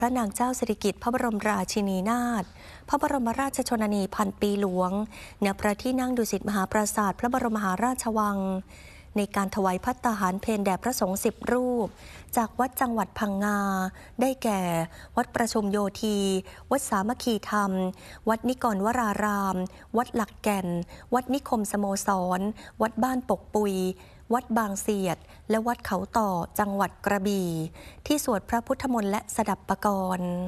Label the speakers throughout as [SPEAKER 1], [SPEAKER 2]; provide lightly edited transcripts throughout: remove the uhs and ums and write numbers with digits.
[SPEAKER 1] พระนางเจ้าสิริกิติ์พระบรมราชินีนาถพระบรมราชชนนีพันปีหลวงณพระที่นั่งดุสิตมหาปราสาทพระบรมมหาราชวังในการถวายภัตตาหารเพลแด่พระสงฆ์10 รูปจากวัดจังหวัดพังงาได้แก่วัดประชุมโยธีวัดสามัคคีธรรมวัดนิกรวรารามวัดหลักแก่นวัดนิคมสโมสรวัดบ้านปกปุยวัดบางเสียดและวัดเขาต่อจังหวัดกระบี่ที่สวดพระพุทธมนต์และสดับปกรณ์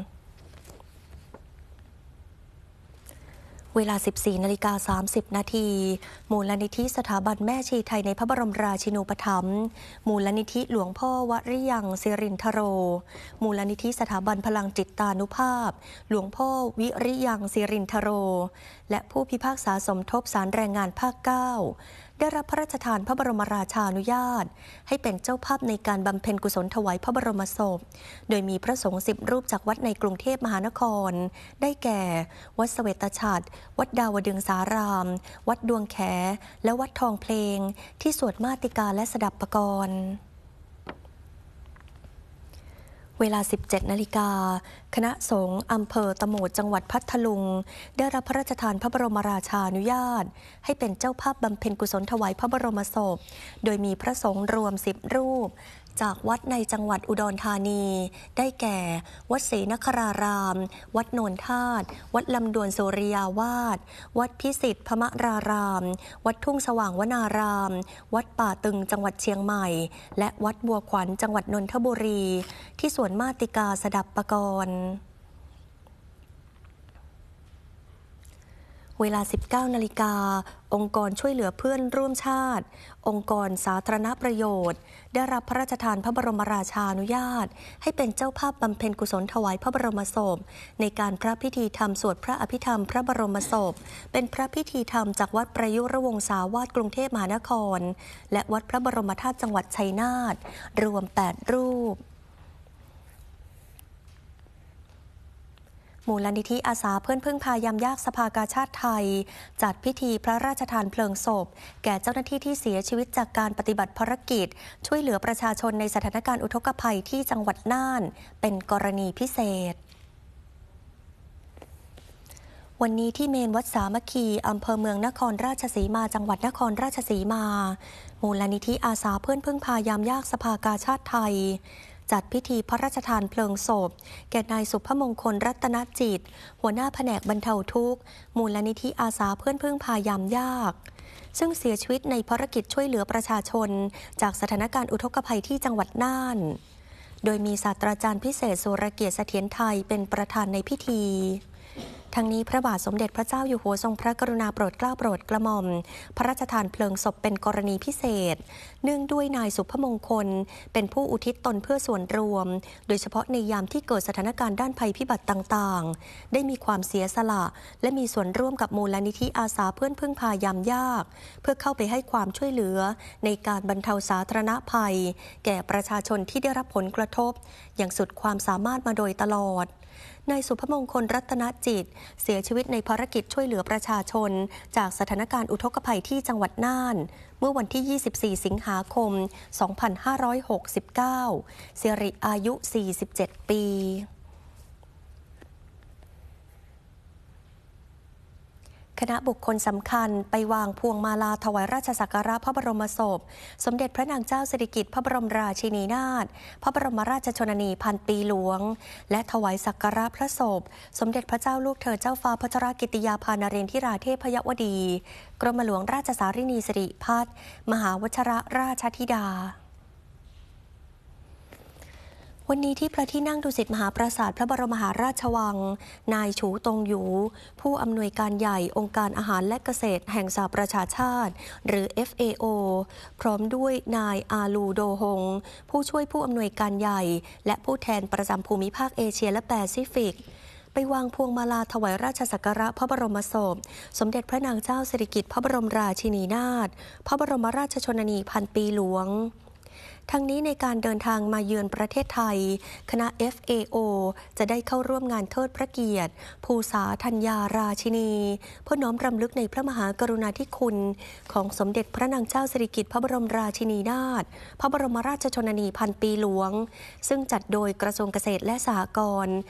[SPEAKER 1] เวลา 14:30 นาทีมูลนิธิสถาบันแม่ชีไทยในพระบรมราชินูปถัมภ์มูลนิธิหลวงพ่อวริยังศิรินทโรมูลนิธิสถาบันพลังจิตตานุภาพหลวงพ่อวิริยังศิรินทโรและผู้พิพากษาสมทบศาลแรงงานภาค 9ได้รับพระราชทานพระบรมราชานุญาตให้เป็นเจ้าภาพในการบำเพ็ญกุศลถวายพระบรมศพโดยมีพระสงฆ์10 รูปจากวัดในกรุงเทพมหานครได้แก่วัดเสวตฉัตรวัดดาวดึงสารามวัดดวงแขและวัดทองเพลงที่สวดมาติกาและสดับปกรณ์เวลา 17 นาฬิกาคณะสงฆ์อำเภอตะโหมดจังหวัดพัทลุงได้รับพระราชทานพระบรมราชานุญาตให้เป็นเจ้าภาพบำเพ็ญกุศลถวายพระบรมศพโดยมีพระสงฆ์รวม10 รูปจากวัดในจังหวัดอุดรธานีได้แก่วัดศรีนครารามวัดโนนธาตุวัดลำดวนสุริยาวาสวัดพิสิทธิพมรารามวัดทุ่งสว่างวนารามวัดป่าตึงจังหวัดเชียงใหม่และวัดบัวขวัญจังหวัดนนทบุรีที่สวนมาติกาสดับปกรณ์เวลา 19 นาฬิกาองค์กรช่วยเหลือเพื่อนร่วมชาติองค์กรสาธารณประโยชน์ได้รับพระราชทานพระบรมราชานุญาตให้เป็นเจ้าภาพบำเพ็ญกุศลถวายพระบรมศพในการพระพิธีธรรมสวดพระอภิธรรมพระบรมศพเป็นพระพิธีธรรมจากวัดประยุรวงศาวาสกรุงเทพมหานครและวัดพระบรมธาตุจังหวัดชัยนาทรวม8 รูปมูลนิธิอาสาเพื่อนพึ่งพายามยากสภากาชาติไทยจัดพิธีพระราชทานเพลิงศพแก่เจ้าหน้าที่ที่เสียชีวิตจากการปฏิบัติภารกิจช่วยเหลือประชาชนในสถานการณ์อุทกภัยที่จังหวัดน่านเป็นกรณีพิเศษวันนี้ที่เมนวัดสามัคคีอำเภอเมืองนครราชสีมาจังหวัดนครราชสีมามูลนิธิอาสาเพื่อนพึ่งพายามยากสภากาชาติไทยจัดพิธีพระราชทานเพลิงศพแก่นายสุภมงคลรัตนจิตหัวหน้าแผนกบรรเทาทุกข์มูลนิธิอาสาเพื่อนพึ่งพายามยากซึ่งเสียชีวิตในภารกิจช่วยเหลือประชาชนจากสถานการณ์อุทกภัยที่จังหวัดน่านโดยมีศาสตราจารย์พิเศษสุรเกียรติเสถียรไทยเป็นประธานในพิธีทั้งนี้พระบาทสมเด็จพระเจ้าอยู่หัวทรงพระกรุณาโปรดเกล้าโปรดกระหม่อมพระราชทานเพลิงศพเป็นกรณีพิเศษเนื่องด้วยนายสุภมงคลเป็นผู้อุทิศตนเพื่อส่วนรวมโดยเฉพาะในยามที่เกิดสถานการณ์ด้านภัยพิบัติต่างๆได้มีความเสียสละและมีส่วนร่วมกับมูลนิธิอาสาเพื่อนพึ่งพายามยากเพื่อเข้าไปให้ความช่วยเหลือในการบรรเทาสาธารณภัยแก่ประชาชนที่ได้รับผลกระทบอย่างสุดความสามารถมาโดยตลอดนายสุภมงคลรัตนจิตเสียชีวิตในภารกิจช่วยเหลือประชาชนจากสถานการณ์อุทกภัยที่จังหวัดน่านเมื่อวันที่ 24 สิงหาคม 2569 สิริอายุ 47 ปีคณะบุคคลสำคัญไปวางพวงมาลาถวายราชสักการะพระบรมศพสมเด็จพระนางเจ้าสิริกิติ์พระบรมราชินีนาถพระบรมราชชนนีพันปีหลวงและถวายสักการะพระศพสมเด็จพระเจ้าลูกเธอเจ้าฟ้าพัชรกิติยาภานเรนทิราเทพยวดีกรมหลวงราชสารินีสิริพัฒน์มหาวชรราชธิดาวันนี้ที่พระที่นั่งดุสิตมหาปราสาทพระบรมมหาราชวังนายฉูตงหยูผู้อำนวยการใหญ่องค์การอาหารและเกษตรแห่งสหประชาชาติหรือ FAO พร้อมด้วยนายอาลูโดฮงผู้ช่วยผู้อำนวยการใหญ่และผู้แทนประจำภูมิภาคเอเชียและแปซิฟิกไปวางพวงมาลาถวายราชสักการะพระบรมศพสมเด็จพระนางเจ้าสิริกิติ์พระบรมราชินีนาถพระบรมราชชนนีพันปีหลวงทั้งนี้ในการเดินทางมาเยือนประเทศไทยคณะ FAO จะได้เข้าร่วมงานเทิดพระเกียรติภูษาธัญญาราชินีเพื่อน้อมรำลึกในพระมหากรุณาธิคุณของสมเด็จพระนางเจ้าสิริกิติ์พระบรมราชินีนาถพระบรมราชชนนีพันปีหลวงซึ่งจัดโดยกระทรวงเกษตรและสหกรณ์